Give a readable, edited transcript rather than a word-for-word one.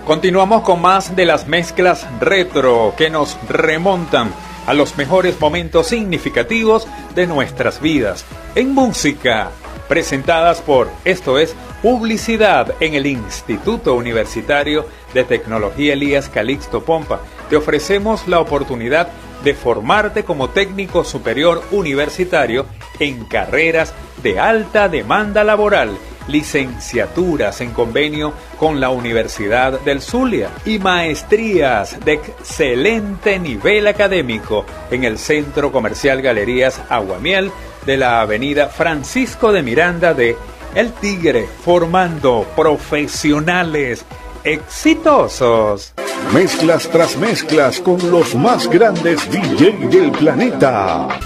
Continuamos con más de las mezclas retro que nos remontan a los mejores momentos significativos de nuestras vidas en música, presentadas por Esto es Publicidad en el Instituto Universitario de Tecnología Elías Calixto Pompa. Te ofrecemos la oportunidad de formarte como técnico superior universitario en carreras de alta demanda laboral, licenciaturas en convenio con la Universidad del Zulia y maestrías de excelente nivel académico en el Centro Comercial Galerías Aguamiel de la Avenida Francisco de Miranda de El Tigre, formando profesionales exitosos. Mezclas tras mezclas con los más grandes DJ del planeta.